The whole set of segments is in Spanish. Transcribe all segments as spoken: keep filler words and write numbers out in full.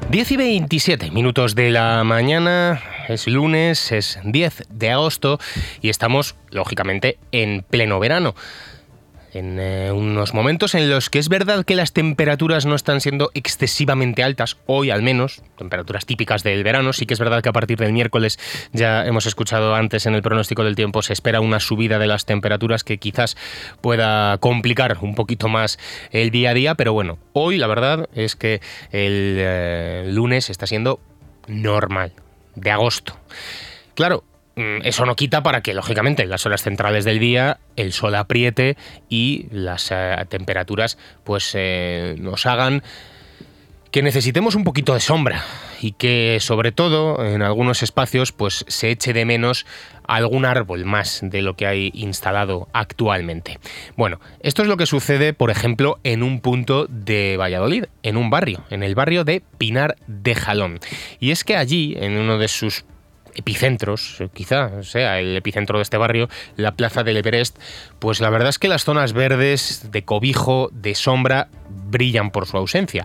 diez y veintisiete minutos de la mañana, es lunes, es diez de agosto y estamos, lógicamente, en pleno verano. En eh, unos momentos en los que es verdad que las temperaturas no están siendo excesivamente altas, hoy al menos, temperaturas típicas del verano. Sí que es verdad que a partir del miércoles, ya hemos escuchado antes en el pronóstico del tiempo, se espera una subida de las temperaturas que quizás pueda complicar un poquito más el día a día, pero bueno, hoy la verdad es que el eh, lunes está siendo normal, de agosto. Claro, eso no quita para que, lógicamente, en las horas centrales del día el sol apriete y las eh, temperaturas pues eh, nos hagan que necesitemos un poquito de sombra y que, sobre todo, en algunos espacios pues se eche de menos algún árbol más de lo que hay instalado actualmente. Bueno, esto es lo que sucede, por ejemplo, en un punto de Valladolid, en un barrio, en el barrio de Pinar de Jalón. Y es que allí, en uno de sus epicentros, quizá sea el epicentro de este barrio, la plaza del Everest, pues la verdad es que las zonas verdes de cobijo, de sombra, brillan por su ausencia.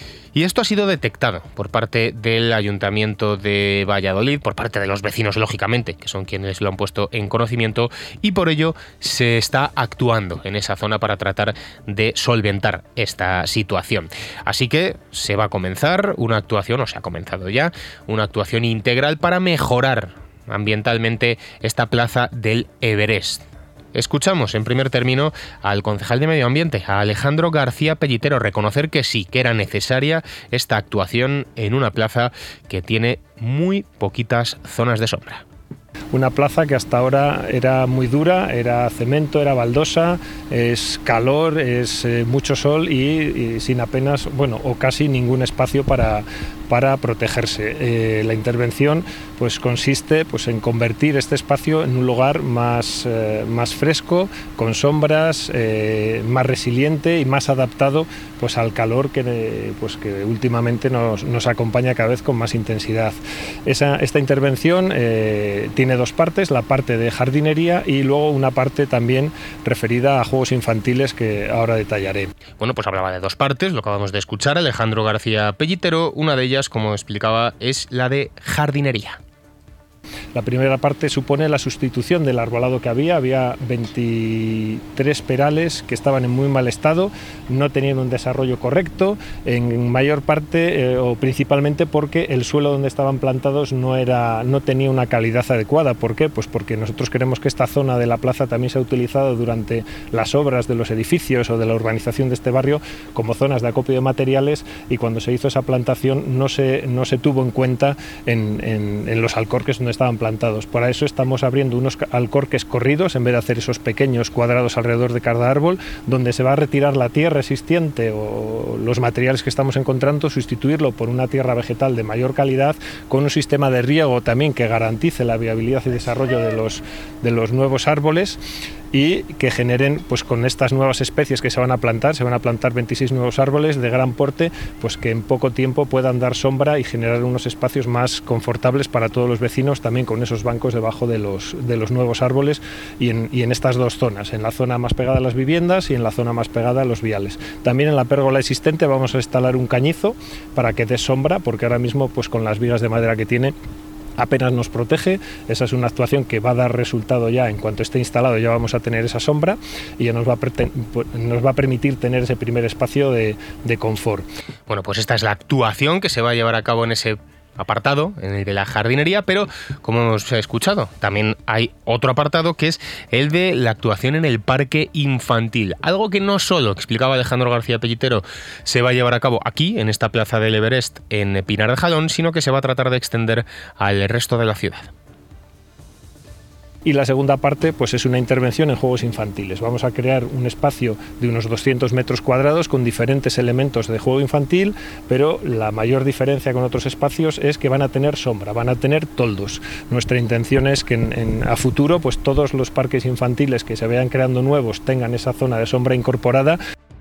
Y esto ha sido detectado por parte del Ayuntamiento de Valladolid, por parte de los vecinos, lógicamente, que son quienes lo han puesto en conocimiento, y por ello se está actuando en esa zona para tratar de solventar esta situación. Así que se va a comenzar una actuación, o se ha comenzado ya, una actuación integral para mejorar ambientalmente esta plaza del Everest. Escuchamos en primer término al concejal de Medio Ambiente, a Alejandro García Pellitero, reconocer que sí, que era necesaria esta actuación en una plaza que tiene muy poquitas zonas de sombra. Una plaza que hasta ahora era muy dura, era cemento, era baldosa, es calor, es eh, mucho sol y, y sin apenas, bueno, o casi ningún espacio para, para protegerse. Eh, la intervención pues consiste pues en convertir este espacio en un lugar más, eh, más fresco, con sombras, eh, más resiliente y más adaptado pues al calor que, pues, que últimamente nos, nos acompaña cada vez con más intensidad. Esa, esta intervención eh, tiene dos partes, la parte de jardinería y luego una parte también referida a juegos infantiles que ahora detallaré. Bueno, pues hablaba de dos partes, lo acabamos de escuchar, Alejandro García Pellitero. Una de ellas, como explicaba, es la de jardinería. La primera parte supone la sustitución del arbolado que había. Había veintitrés perales que estaban en muy mal estado, no tenían un desarrollo correcto, en mayor parte eh, o principalmente porque el suelo donde estaban plantados no, era, no tenía una calidad adecuada. ¿Por qué? Pues porque nosotros queremos que esta zona de la plaza también se ha utilizado durante las obras de los edificios o de la urbanización de este barrio como zonas de acopio de materiales, y cuando se hizo esa plantación no se, no se tuvo en cuenta en, en, en los alcorques donde estaban plantados. Para eso estamos abriendo unos alcorques corridos en vez de hacer esos pequeños cuadrados alrededor de cada árbol, donde se va a retirar la tierra existente o los materiales que estamos encontrando, sustituirlo por una tierra vegetal de mayor calidad, con un sistema de riego también que garantice la viabilidad y desarrollo de los, de los nuevos árboles, y que generen, pues con estas nuevas especies que se van a plantar, se van a plantar veintiséis nuevos árboles de gran porte, pues que en poco tiempo puedan dar sombra y generar unos espacios más confortables para todos los vecinos, también con esos bancos debajo de los, de los nuevos árboles, y en, y en estas dos zonas, en la zona más pegada a las viviendas y en la zona más pegada a los viales. También en la pérgola existente vamos a instalar un cañizo para que dé sombra, porque ahora mismo pues con las vigas de madera que tiene apenas nos protege. Esa es una actuación que va a dar resultado ya en cuanto esté instalado. Ya vamos a tener esa sombra y ya nos va a, pre- nos va a permitir tener ese primer espacio de, de confort. Bueno, pues esta es la actuación que se va a llevar a cabo en ese apartado, en el de la jardinería, pero como hemos escuchado, también hay otro apartado que es el de la actuación en el parque infantil. Algo que no solo, explicaba Alejandro García Pellitero, se va a llevar a cabo aquí, en esta plaza del Everest, en Pinar de Jalón, sino que se va a tratar de extender al resto de la ciudad. Y la segunda parte pues es una intervención en juegos infantiles. Vamos a crear un espacio de unos doscientos metros cuadrados con diferentes elementos de juego infantil, pero la mayor diferencia con otros espacios es que van a tener sombra, van a tener toldos. Nuestra intención es que en, en, a futuro pues todos los parques infantiles que se vayan creando nuevos tengan esa zona de sombra incorporada.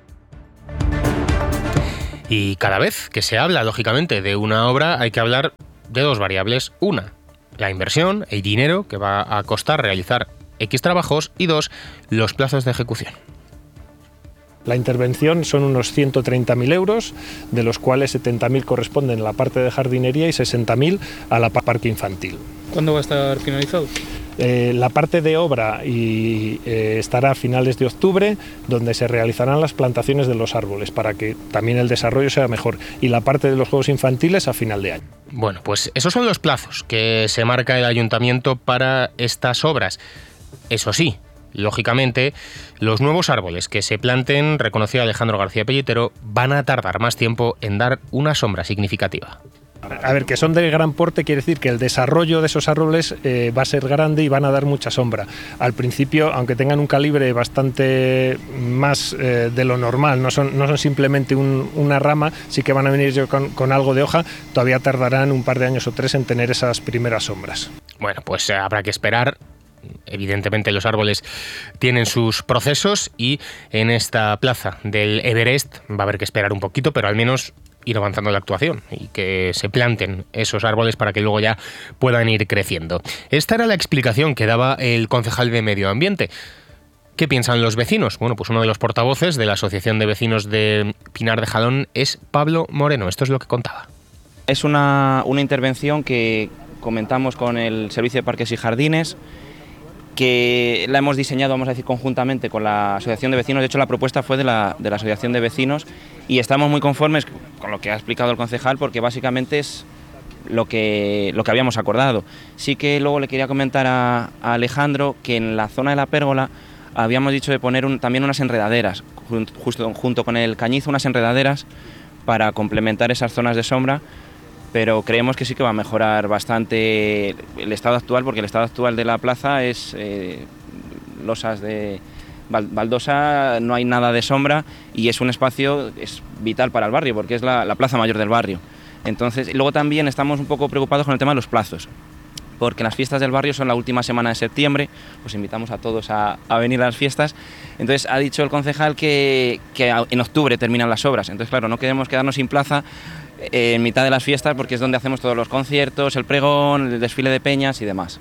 Y cada vez que se habla, lógicamente, de una obra hay que hablar de dos variables. Una, la inversión, el dinero que va a costar realizar X trabajos, y dos, los plazos de ejecución. La intervención son unos ciento treinta mil euros, de los cuales setenta mil corresponden a la parte de jardinería y sesenta mil a la parque infantil. ¿Cuándo va a estar finalizado? Eh, la parte de obra y, eh, estará a finales de octubre, donde se realizarán las plantaciones de los árboles para que también el desarrollo sea mejor, y la parte de los juegos infantiles a final de año. Bueno, pues esos son los plazos que se marca el ayuntamiento para estas obras. Eso sí, lógicamente, los nuevos árboles que se planten, reconoció Alejandro García Pellitero, van a tardar más tiempo en dar una sombra significativa. A ver, que son de gran porte quiere decir que el desarrollo de esos árboles eh, va a ser grande y van a dar mucha sombra. Al principio, aunque tengan un calibre bastante más eh, de lo normal, no son, no son simplemente un, una rama, sí que van a venir con, con algo de hoja, todavía tardarán un par de años o tres en tener esas primeras sombras. Bueno, pues eh, habrá que esperar. Evidentemente los árboles tienen sus procesos y en esta plaza del Everest va a haber que esperar un poquito, pero al menos ir avanzando la actuación y que se planten esos árboles para que luego ya puedan ir creciendo. Esta era la explicación que daba el concejal de Medio Ambiente. ¿Qué piensan los vecinos? Bueno, pues uno de los portavoces de la Asociación de Vecinos de Pinar de Jalón es Pablo Moreno. Esto es lo que contaba. Es una, una intervención que comentamos con el Servicio de Parques y Jardines, que la hemos diseñado, vamos a decir, conjuntamente con la Asociación de Vecinos. De hecho, la propuesta fue de la, de la Asociación de Vecinos y estamos muy conformes con lo que ha explicado el concejal, porque básicamente es lo que, lo que habíamos acordado. Sí que luego le quería comentar a, a Alejandro que en la zona de la pérgola habíamos dicho de poner un, también unas enredaderas, justo junto con el cañizo, unas enredaderas para complementar esas zonas de sombra, pero creemos que sí que va a mejorar bastante el estado actual, porque el estado actual de la plaza es eh, losas de baldosa, no hay nada de sombra y es un espacio es vital para el barrio, porque es la, la plaza mayor del barrio. Entonces, y luego también estamos un poco preocupados con el tema de los plazos, porque las fiestas del barrio son la última semana de septiembre, pues invitamos a todos a, a venir a las fiestas. Entonces ha dicho el concejal que, que en octubre terminan las obras, entonces claro, no queremos quedarnos sin plaza en mitad de las fiestas, porque es donde hacemos todos los conciertos, el pregón, el desfile de peñas y demás.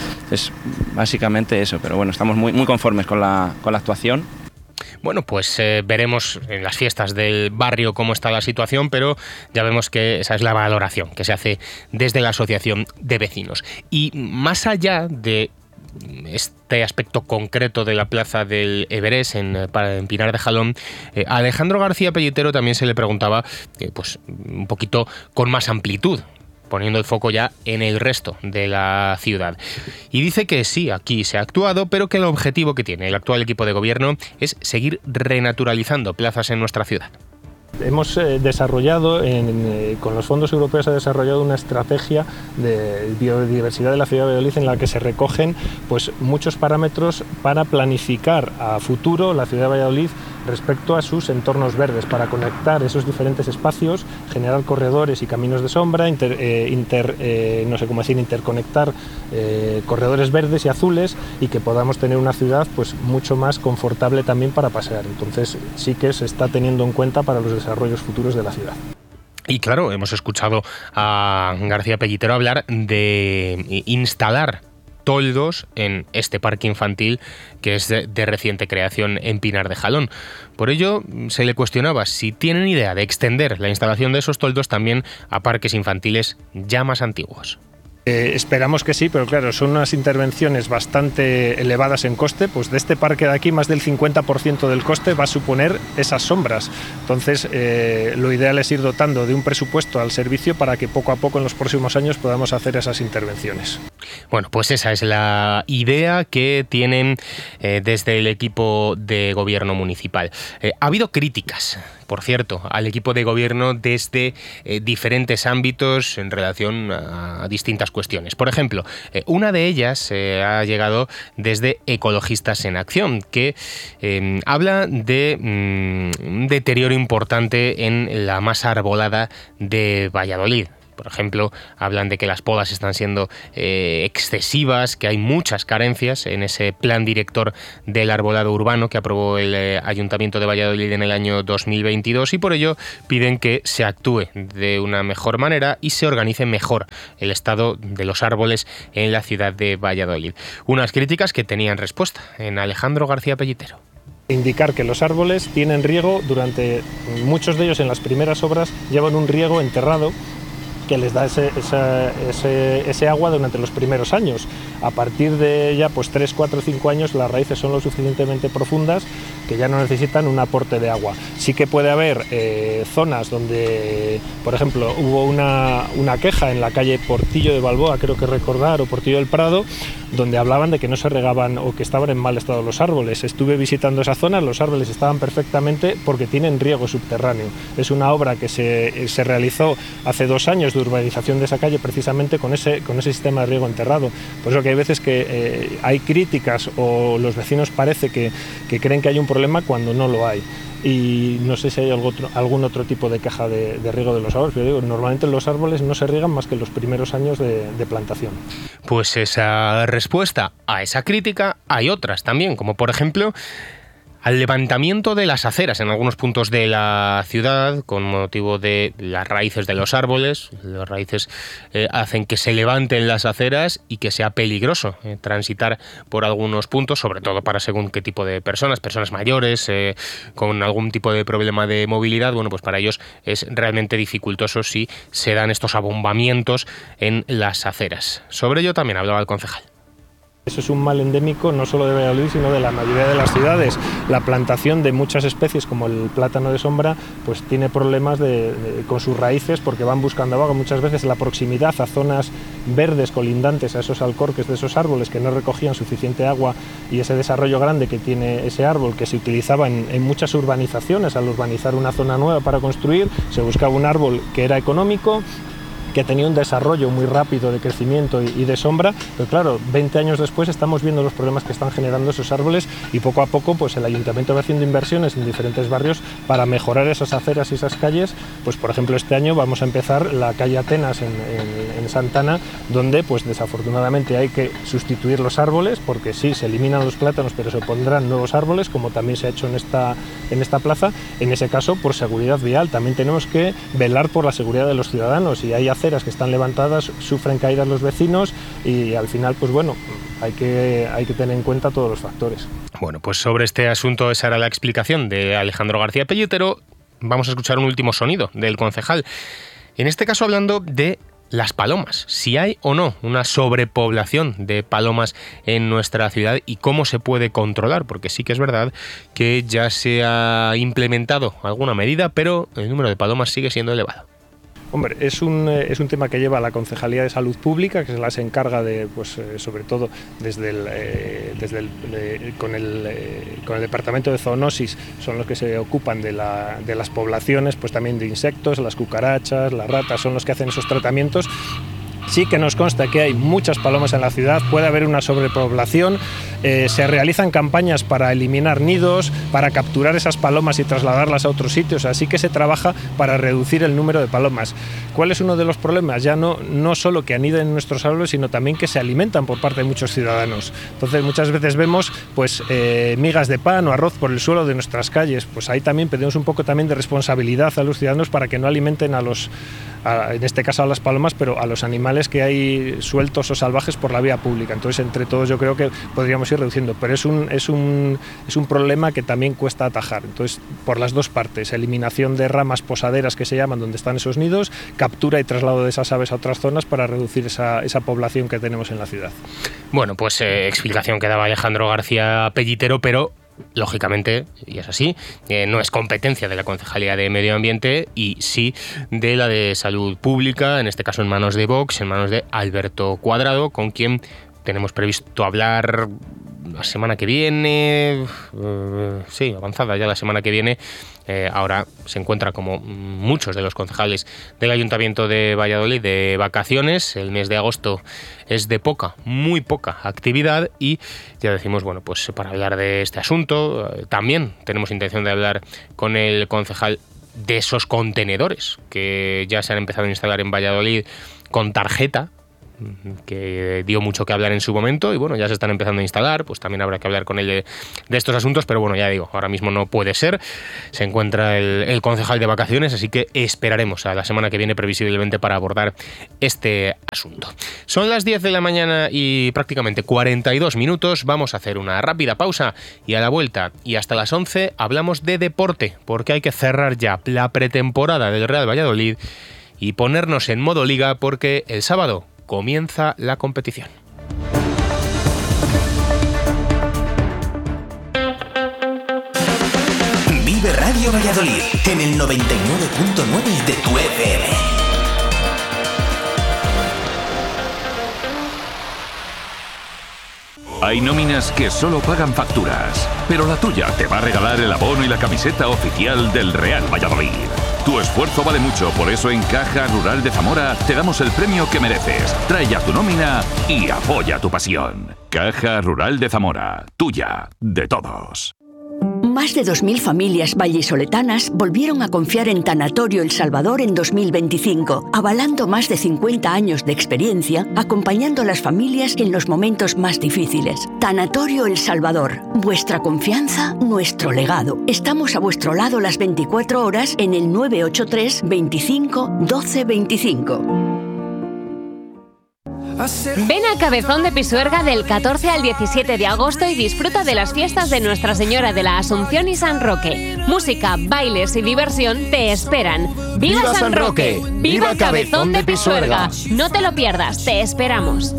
Es básicamente eso, pero bueno, estamos muy, muy conformes con la, con la actuación. Bueno, pues eh, veremos en las fiestas del barrio cómo está la situación, pero ya vemos que esa es la valoración que se hace desde la Asociación de Vecinos. Y más allá de este aspecto concreto de la plaza del Everest en, en Pinar de Jalón, eh, a Alejandro García Pellitero también se le preguntaba eh, pues un poquito con más amplitud, poniendo el foco ya en el resto de la ciudad. Y dice que sí, aquí se ha actuado, pero que el objetivo que tiene el actual equipo de gobierno es seguir renaturalizando plazas en nuestra ciudad. Hemos eh, desarrollado, en, eh, con los fondos europeos, ha desarrollado una estrategia de biodiversidad de la ciudad de Valladolid en la que se recogen pues, muchos parámetros para planificar a futuro la ciudad de Valladolid respecto a sus entornos verdes, para conectar esos diferentes espacios, generar corredores y caminos de sombra, inter, eh, inter, eh, no sé cómo decir, interconectar eh, corredores verdes y azules, y que podamos tener una ciudad pues, mucho más confortable también para pasear. Entonces sí que se está teniendo en cuenta para los desarrollos futuros de la ciudad. Y claro, hemos escuchado a García Pellitero hablar de instalar toldos en este parque infantil que es de, de reciente creación en Pinar de Jalón. Por ello, se le cuestionaba si tienen idea de extender la instalación de esos toldos también a parques infantiles ya más antiguos. Eh, esperamos que sí, pero claro, son unas intervenciones bastante elevadas en coste. Pues de este parque de aquí, más del cincuenta por ciento del coste va a suponer esas sombras. Entonces, eh, lo ideal es ir dotando de un presupuesto al servicio para que poco a poco en los próximos años podamos hacer esas intervenciones. Bueno, pues esa es la idea que tienen eh, desde el equipo de gobierno municipal. Eh, ha habido críticas, por cierto, al equipo de gobierno desde eh, diferentes ámbitos en relación a, a distintas cuestiones. Por ejemplo, eh, una de ellas eh, ha llegado desde Ecologistas en Acción, que eh, habla de mm, un deterioro importante en la masa arbolada de Valladolid. Por ejemplo, hablan de que las podas están siendo eh, excesivas, que hay muchas carencias en ese plan director del arbolado urbano que aprobó el eh, Ayuntamiento de Valladolid en el año dos mil veintidós, y por ello piden que se actúe de una mejor manera y se organice mejor el estado de los árboles en la ciudad de Valladolid. Unas críticas que tenían respuesta en Alejandro García Pellitero. indicar que los árboles tienen riego durante, muchos de ellos en las primeras obras llevan un riego enterrado que les da ese, ese, ese, ese agua durante los primeros años. A partir de ya pues tres, cuatro, cinco años las raíces son lo suficientemente profundas que ya no necesitan un aporte de agua. Sí que puede haber eh, zonas donde, por ejemplo, hubo una, una queja en la calle Portillo de Balboa, creo que recordar, o Portillo del Prado, donde hablaban de que no se regaban o que estaban en mal estado los árboles. Estuve visitando esa zona, los árboles estaban perfectamente porque tienen riego subterráneo. Es una obra que se, se realizó hace dos años de urbanización de esa calle precisamente con ese, con ese sistema de riego enterrado. Por eso que hay veces que eh, hay críticas o los vecinos parece que, que creen que hay un problema cuando no lo hay. Y no sé si hay algún otro, algún otro tipo de queja de, de riego de los árboles, pero digo, normalmente los árboles no se riegan más que en los primeros años de, de plantación. Pues esa respuesta a esa crítica hay otras también, como por ejemplo al levantamiento de las aceras en algunos puntos de la ciudad con motivo de las raíces de los árboles. Las raíces eh, hacen que se levanten las aceras y que sea peligroso eh, transitar por algunos puntos, sobre todo para según qué tipo de personas, personas mayores, eh, con algún tipo de problema de movilidad. Bueno, pues para ellos es realmente dificultoso si se dan estos abombamientos en las aceras. Sobre ello también hablaba el concejal. Eso es un mal endémico no solo de Valladolid, sino de la mayoría de las ciudades. La plantación de muchas especies, como el plátano de sombra, pues tiene problemas de, de, con sus raíces porque van buscando agua. Muchas veces la proximidad a zonas verdes colindantes a esos alcorques de esos árboles que no recogían suficiente agua y ese desarrollo grande que tiene ese árbol, que se utilizaba en, en muchas urbanizaciones. Al urbanizar una zona nueva para construir, se buscaba un árbol que era económico, que tenía un desarrollo muy rápido de crecimiento y de sombra, pero claro, veinte años después estamos viendo los problemas que están generando esos árboles y poco a poco pues el ayuntamiento va haciendo inversiones en diferentes barrios para mejorar esas aceras y esas calles. Pues por ejemplo este año vamos a empezar la calle Atenas en, en, en Santana, donde pues desafortunadamente hay que sustituir los árboles porque sí, se eliminan los plátanos pero se pondrán nuevos árboles, como también se ha hecho en esta, en esta plaza. En ese caso, por seguridad vial, también tenemos que velar por la seguridad de los ciudadanos y hay aceras que están levantadas, sufren caídas los vecinos y al final, pues bueno, hay que, hay que tener en cuenta todos los factores. Bueno, pues sobre este asunto esa era la explicación de Alejandro García Pelletero. Vamos a escuchar un último sonido del concejal. En este caso hablando de las palomas, si hay o no una sobrepoblación de palomas en nuestra ciudad y cómo se puede controlar, porque sí que es verdad que ya se ha implementado alguna medida, pero el número de palomas sigue siendo elevado. Hombre, es un, es un tema que lleva la Concejalía de Salud Pública, que se las encarga de, pues, eh, sobre todo desde el, eh, desde el, eh, con, el, eh, con el Departamento de Zoonosis, son los que se ocupan de, la, de las poblaciones, pues también de insectos, las cucarachas, las ratas, son los que hacen esos tratamientos. Sí que nos consta que hay muchas palomas en la ciudad, puede haber una sobrepoblación, eh, se realizan campañas para eliminar nidos, para capturar esas palomas y trasladarlas a otros sitios, así que se trabaja para reducir el número de palomas. ¿Cuál es uno de los problemas? Ya no, no solo que aniden en nuestros árboles, sino también que se alimentan por parte de muchos ciudadanos. Entonces muchas veces vemos pues, eh, migas de pan o arroz por el suelo de nuestras calles, pues ahí también pedimos un poco también de responsabilidad a los ciudadanos para que no alimenten a los, a, en este caso a las palomas, pero a los animales que hay sueltos o salvajes por la vía pública. Entonces entre todos yo creo que podríamos ir reduciendo, pero es un, es un, es un problema que también cuesta atajar. Entonces por las dos partes, eliminación de ramas posaderas que se llaman donde están esos nidos, captura y traslado de esas aves a otras zonas para reducir esa, esa población que tenemos en la ciudad. Bueno, pues eh, explicación que daba Alejandro García Pelletero, pero lógicamente, y es así, eh, no es competencia de la Concejalía de Medio Ambiente y sí de la de Salud Pública, en este caso en manos de Vox, en manos de Alberto Cuadrado, con quien tenemos previsto hablar la semana que viene, uh, sí, avanzada ya la semana que viene. Eh, ahora se encuentra, como muchos de los concejales del Ayuntamiento de Valladolid, de vacaciones. El mes de agosto es de poca, muy poca actividad y ya decimos, bueno, pues para hablar de este asunto eh, también tenemos intención de hablar con el concejal de esos contenedores que ya se han empezado a instalar en Valladolid con tarjeta que dio mucho que hablar en su momento y bueno, ya se están empezando a instalar, pues también habrá que hablar con él de, de estos asuntos, pero bueno, ya digo, ahora mismo no puede ser, se encuentra el, el concejal de vacaciones, así que esperaremos a la semana que viene previsiblemente para abordar este asunto. Son las diez de la mañana y prácticamente cuarenta y dos minutos, vamos a hacer una rápida pausa y a la vuelta y hasta las once hablamos de deporte, porque hay que cerrar ya la pretemporada del Real Valladolid y ponernos en modo liga porque el sábado comienza la competición. Vive Radio Valladolid en el noventa y nueve punto nueve de tu F M. Hay nóminas que solo pagan facturas, pero la tuya te va a regalar el abono y la camiseta oficial del Real Valladolid. Tu esfuerzo vale mucho, por eso en Caja Rural de Zamora te damos el premio que mereces. Trae ya tu nómina y apoya tu pasión. Caja Rural de Zamora, tuya, de todos. Más de dos mil familias vallisoletanas volvieron a confiar en Tanatorio El Salvador en dos mil veinticinco, avalando más de cincuenta años de experiencia, acompañando a las familias en los momentos más difíciles. Tanatorio El Salvador, vuestra confianza, nuestro legado. Estamos a vuestro lado las veinticuatro horas en el nueve ocho tres, veinticinco, doce veinticinco. Ven a Cabezón de Pisuerga del catorce al diecisiete de agosto y disfruta de las fiestas de Nuestra Señora de la Asunción y San Roque. Música, bailes y diversión te esperan. ¡Viva, ¡Viva San Roque! Roque! ¡Viva, ¡Viva Cabezón de Pisuerga! No te lo pierdas, te esperamos.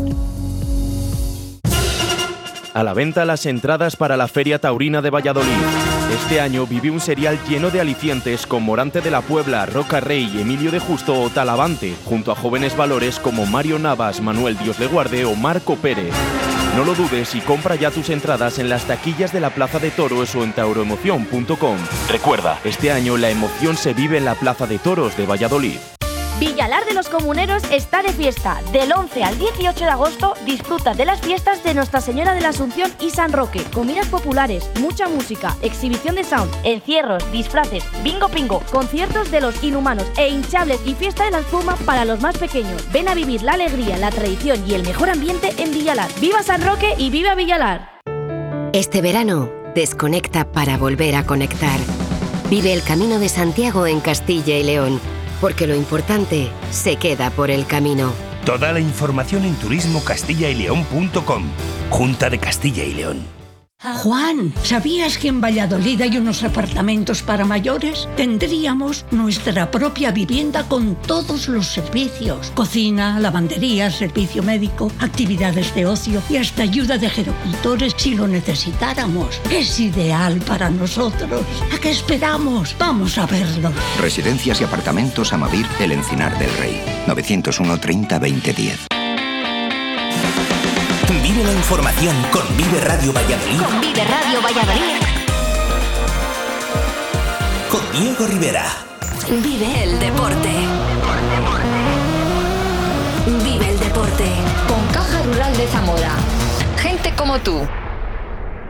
A la venta las entradas para la Feria Taurina de Valladolid. Este año vive un serial lleno de alicientes con Morante de la Puebla, Roca Rey, Emilio de Justo o Talavante, junto a jóvenes valores como Mario Navas, Manuel Dios le guarde o Marco Pérez. No lo dudes y compra ya tus entradas en las taquillas de la Plaza de Toros o en tauroemoción punto com. Recuerda, este año la emoción se vive en la Plaza de Toros de Valladolid. Villalar de los Comuneros está de fiesta. Del once al dieciocho de agosto disfruta de las fiestas de Nuestra Señora de la Asunción y San Roque. Comidas populares, mucha música, exhibición de sound, encierros, disfraces, bingo pingo, conciertos de los Inhumanos e hinchables y fiesta de la espuma para los más pequeños. Ven a vivir la alegría, la tradición y el mejor ambiente en Villalar. ¡Viva San Roque y viva Villalar! Este verano, desconecta para volver a conectar. Vive el Camino de Santiago en Castilla y León. Porque lo importante se queda por el camino. Toda la información en turismo castilla y león punto com. Junta de Castilla y León. Juan, ¿sabías que en Valladolid hay unos apartamentos para mayores? Tendríamos nuestra propia vivienda con todos los servicios. Cocina, lavandería, servicio médico, actividades de ocio y hasta ayuda de gerocultores si lo necesitáramos. Es ideal para nosotros. ¿A qué esperamos? Vamos a verlo. Residencias y apartamentos Amavir, El Encinar del Rey. novecientos uno, treinta, veinte, diez. Vive la información con Vive Radio Valladolid. Con Vive Radio Valladolid. Con Diego Rivera. Vive el deporte. Vive el deporte. Con Caja Rural de Zamora. Gente como tú.